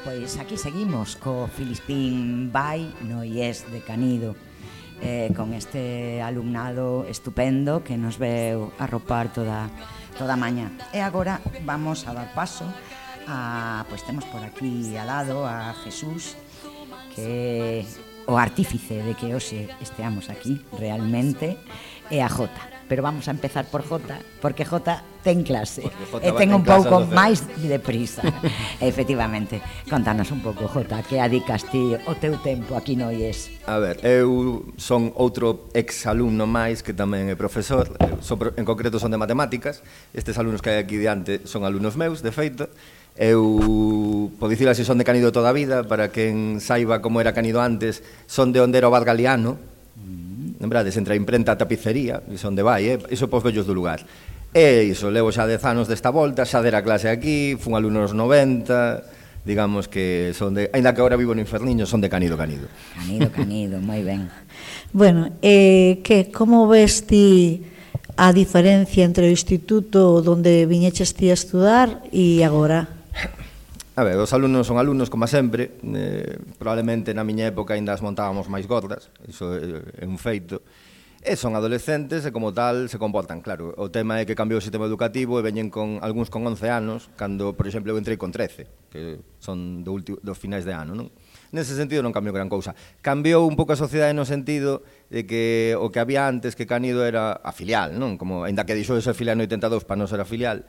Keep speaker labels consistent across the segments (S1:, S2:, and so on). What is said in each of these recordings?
S1: Pois aquí seguimos co Filispín Vai no IES de Canido, con este alumnado estupendo que nos veu arropar toda a mañá. E agora vamos a dar paso a, pois temos por aquí al lado a Jesús, que é o artífice de que hoxe esteamos aquí realmente, e a Jota. Pero vamos a empezar por Jota, porque Jota ten clase e ten un pouco máis de prisa. Efectivamente, contanos un pouco, Jota, que adicas ti o teu tempo aquí no IES?
S2: A ver, eu son outro ex-alumno máis que tamén é profesor, en concreto son de matemáticas. Estes alumnos que hai aquí diante son alumnos meus, de feito. Eu, por dicir así, son de Canido toda a vida. Para quen saiba como era Canido antes, son de onde era o Bar Galiano. Lembrades, entre a imprenta e a tapicería, e son de vai, iso pos vellos do lugar. E iso, levo xa 10 anos desta volta, xa dera clase aquí, fun alumno nos 90, digamos que son de, ainda que agora vivo no Inferniño, son de Canido.
S1: Canido, moi ben.
S3: Bueno, como ves ti a diferencia entre o instituto onde viñeches ti a estudar e agora?
S2: A ver, os alumnos son alumnos, como sempre. Probablemente na miña época ainda as montábamos máis gordas, iso é un feito. E son adolescentes e, como tal, se comportan. Claro, o tema é que cambiou o sistema educativo e veñen con algúns con 11 anos, cando, por exemplo, eu entrei con 13, que son dos finais de ano, non? Nese sentido non cambiou gran cousa. Cambiou un pouco a sociedade no sentido de que o que había antes, que Canido era a filial, non? Como, ainda que deixou de ser filial no 82 para non ser a filial,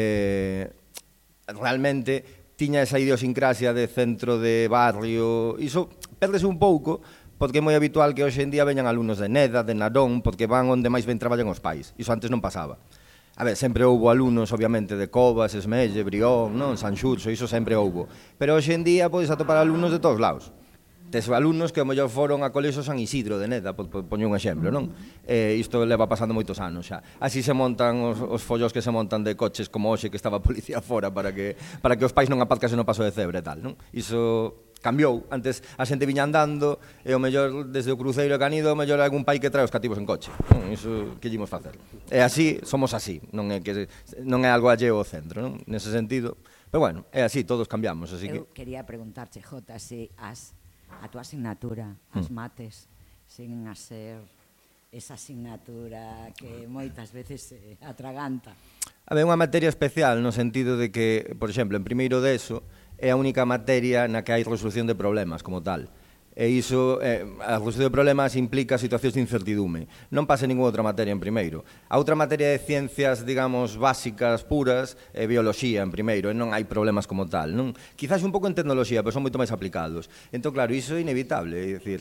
S2: realmente tiña esa idiosincrasia de centro de barrio. Iso perdese un pouco, porque é moi habitual que hoxe en día veñan alumnos de Neda, de Narón, porque van onde máis ben traballan os pais. Iso antes non pasaba. A ver, sempre houbo alumnos, obviamente, de Covas, Esmelle, Brión, non? San Xurxo, iso sempre houbo. Pero hoxe en día podes atopar alumnos de todos lados. Tes alumnos que ao mellor foron a Colexo San Isidro de Neda, poño un exemplo, non? Isto leva pasando moitos anos xa. Así se montan os follos que se montan de coches como hoxe que estaba a policía fora para que os pais non aparcasen no paso de Cebre e tal, non? Iso cambiou. Antes a xente viña andando e ao mellor desde o cruceiro a Canido ao mellor algún pai que trae os cativos en coche. Iso que llevamos facer. E así, somos así, non é algo alleo ao centro, non? Nese sentido. Pero bueno, é así, todos cambiamos, así que...
S1: Eu quería preguntarte, Jota, se a túa asignatura, as mates, siguen a ser esa asignatura que moitas veces atraganta.
S2: A ver, unha materia especial no sentido de que, por exemplo, en primeiro de ESO é a única materia na que hai resolución de problemas como tal. E iso, a resolución de problemas implica situacións de incertidume. Non pasa en ninguna outra materia en primeiro. A outra materia de ciencias, digamos, básicas, puras, é bioloxía en primeiro, e non hai problemas como tal, non? Quizás un pouco en tecnoloxía, pero son moito máis aplicados. Entón, claro, iso é inevitable, é dicir,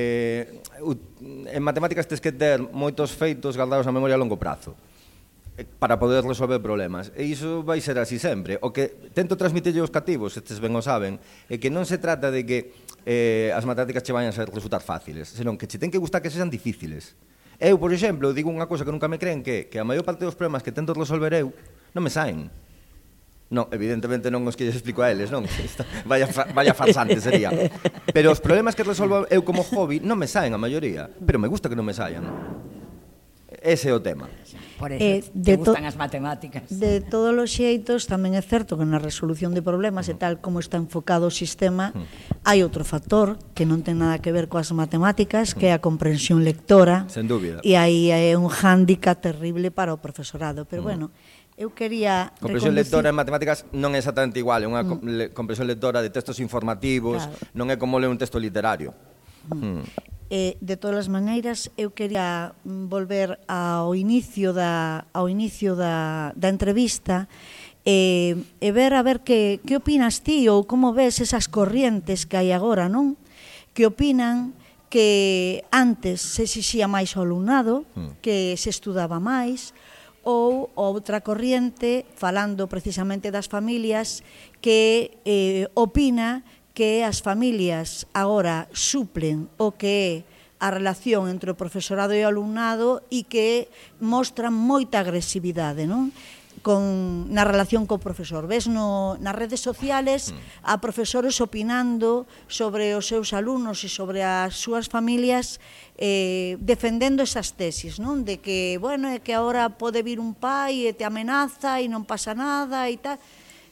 S2: en matemáticas tens que ter moitos feitos gardados na memoria a longo prazo para poder resolver problemas. E iso vai ser así sempre. O que tento transmitirlle aos cativos, estes ben o saben, é que non se trata de que as matemáticas che vayan a resultar fáciles, senón que che ten que gustar que sexan difíciles. Eu, por exemplo, digo unha cousa que nunca me creen, que a maior parte dos problemas que tento resolver eu non me saen. Non, evidentemente non os que lles explico a eles, non? Vaya farsante sería. Pero os problemas que resolvo eu como hobby non me saen a maioría, pero me gusta que non me saian. Ese é o tema.
S1: Por eso te gustan as matemáticas.
S3: De todos os xeitos, tamén é certo que na resolución de problemas e tal como está enfocado o sistema, hai outro factor que non ten nada que ver coas matemáticas, que é a comprensión lectora.
S2: Sen dúbida.
S3: E aí é un hándicap terrible para o profesorado. Pero bueno, eu quería...
S2: Comprensión lectora en matemáticas non é exactamente igual, é unha comprensión lectora de textos informativos, non é como ler un texto literario.
S3: De todas as maneiras, eu quería volver ao inicio da entrevista e ver que opinas ti ou como ves esas corrientes que hai agora, non? Que opinan que antes se exixía máis ao alumnado, que se estudaba máis, ou outra corriente, falando precisamente das familias, que opina que as familias agora suplen o que é a relación entre o profesorado e o alumnado e que mostran moita agresividade, non? Na relación co profesor. Ves nas redes sociales a profesores opinando sobre os seus alumnos e sobre as súas familias, defendendo esas tesis, non? De que, bueno, é que agora pode vir un pai e te amenaza e non pasa nada e tal.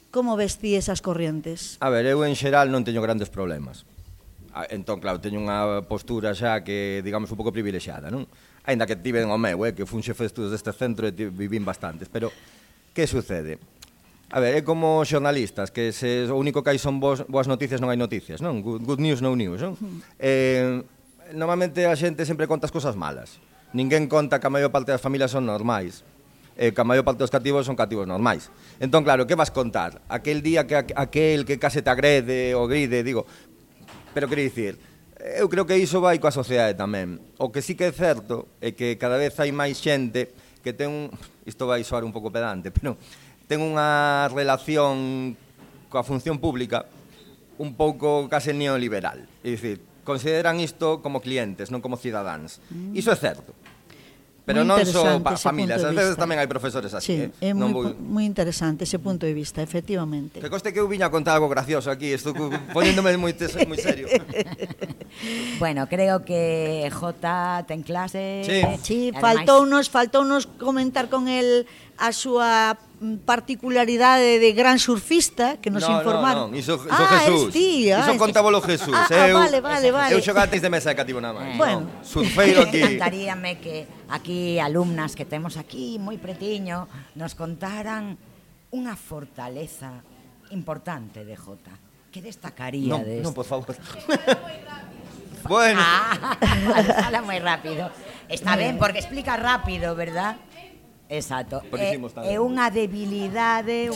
S3: Como ves ti esas corrientes?
S2: A ver, eu en xeral non teño grandes problemas. Entón, claro, teño unha postura xa que, digamos, un pouco privilexiada, non? Ainda que tiven o meu, que fun xefe de estudos deste centro e vivín bastantes, pero que sucede? A ver, é como xornalistas, que se o único que hai son boas noticias, non hai noticias, non? Good news, no news, non? Normalmente a xente sempre conta as cosas malas. Ninguén conta que a maior parte das familias son normais, que a maior parte dos cativos son cativos normais. Entón, claro, que vas contar? Aquel día que aquel que case te agrede ou gride, digo, pero quero dicir, eu creo que iso vai coa sociedade tamén. O que sí que é certo é que cada vez hai máis xente que ten isto vai soar un pouco pedante, pero ten unha relación coa función pública un pouco case neoliberal. É dicir, consideran isto como clientes, non como cidadáns. Iso é certo. Pero non só familias, ás veces tamén hai profesores así.
S3: Sí, é moi interesante ese punto de vista, efectivamente.
S2: Que coste que eu viña a contar algo gracioso aquí, estou poñéndome moi serio.
S1: Bueno, creo que Jota ten clase.
S3: Sí, faltounos comentar con el a súa particularidade de gran surfista que nos informaron.
S2: Non, iso Jesús. Iso contábolo Jesús.
S3: Vale.
S2: Eu xogateis de mesa de cativo nada máis.
S3: Bueno,
S2: surfeiro aquí.
S1: Encantaríame que aquí alumnas que temos aquí moi pretiño nos contaran unha fortaleza importante de Jota. Que destacaría de
S2: Non, por favor.
S1: Bueno. Fala moi rápido. Está ben, porque explica rápido, verdad? Exacto. É unha debilidade,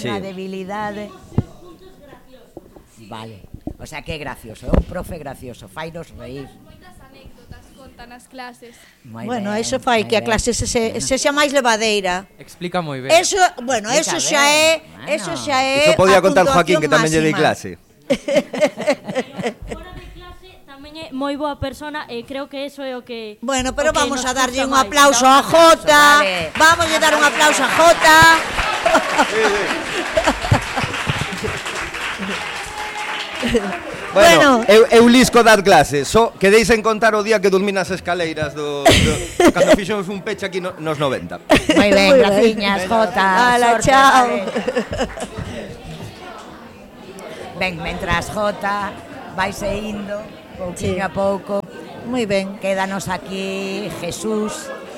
S1: Vale. O sea, que é gracioso, é un profe gracioso, fainos reír.
S4: Moitas anécdotas contan as clases.
S3: Bueno, eso fai que a clase sexa máis levadeira.
S5: Explica moi ben.
S3: Eso xa é
S2: Iso podía contar Joaquín, que tamén lle dei clase.
S6: Fora de clase tamén é moi boa persona e creo que eso é o que...
S3: Bueno, pero vamos a darlle un aplauso a Jota. Vamos a dar un aplauso a Jota.
S2: Bueno, eu lisco dar clase. Só quedéis en contar o día que dormí nas escaleiras cando fixemos un peche aquí nos 90.
S1: Moi ben, graciñas, Jota.
S3: Hala, chao.
S1: Ben, mentras Jota vaise indo pouquinho a pouco.
S3: Moi ben.
S1: Quédanos aquí Jesús